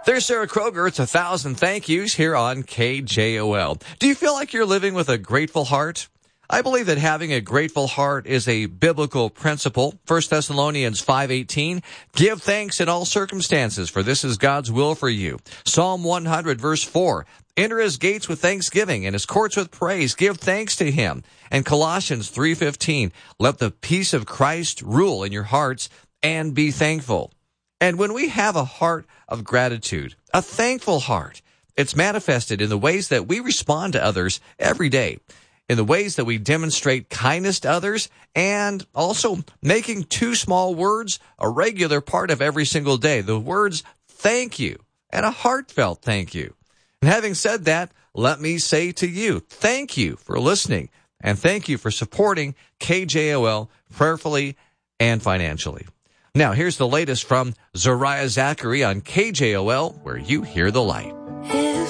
There's Sarah Kroger. It's 1,000 thank yous here on KJOL. Do you feel like you're living with a grateful heart? I believe that having a grateful heart is a biblical principle. 1 Thessalonians 5:18, give thanks in all circumstances, for this is God's will for you. Psalm 100, verse 4, enter his gates with thanksgiving and his courts with praise. Give thanks to him. And Colossians 3:15, let the peace of Christ rule in your hearts and be thankful. And when we have a heart of gratitude, a thankful heart, it's manifested in the ways that we respond to others every day, in the ways that we demonstrate kindness to others, and also making two small words a regular part of every single day, the words thank you and a heartfelt thank you. And having said that, let me say to you, thank you for listening, and thank you for supporting KJOL prayerfully and financially. Now, here's the latest from Zariah Zachary on KJOL, where you hear the light.